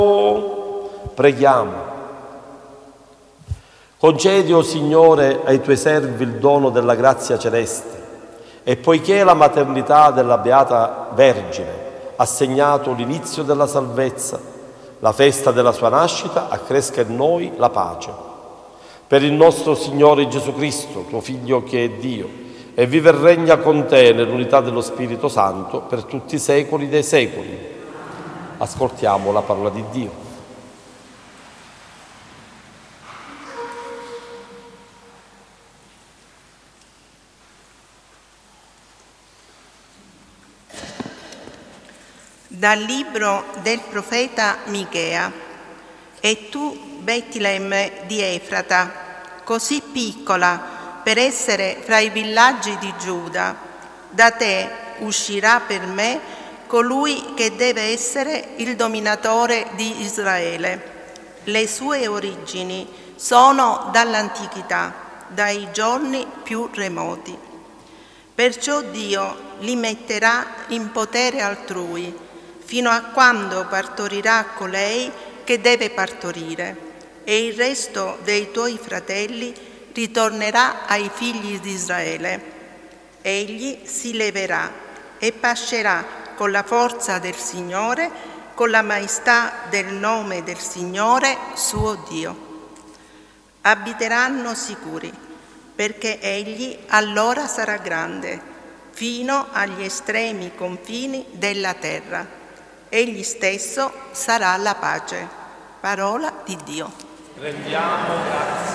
Preghiamo. Concedi, o Signore, ai Tuoi servi il dono della grazia celeste e poiché la maternità della Beata Vergine ha segnato l'inizio della salvezza, la festa della Sua nascita accresca in noi la pace. Per il nostro Signore Gesù Cristo, Tuo Figlio che è Dio, e vive e regna con Te nell'unità dello Spirito Santo per tutti i secoli dei secoli. Ascoltiamo la parola di Dio. Dal libro del profeta Michea. E tu, Betlemme di Efrata, così piccola per essere fra i villaggi di Giuda, da te uscirà per me colui che deve essere il dominatore di Israele. Le sue origini sono dall'antichità, dai giorni più remoti. Perciò Dio li metterà in potere altrui, fino a quando partorirà colei che deve partorire, e il resto dei tuoi fratelli ritornerà ai figli di Israele. Egli si leverà e pascerà con la forza del Signore, con la maestà del nome del Signore suo Dio. Abiteranno sicuri, perché egli allora sarà grande, fino agli estremi confini della terra. Egli stesso sarà la pace. Parola di Dio. Rendiamo grazie.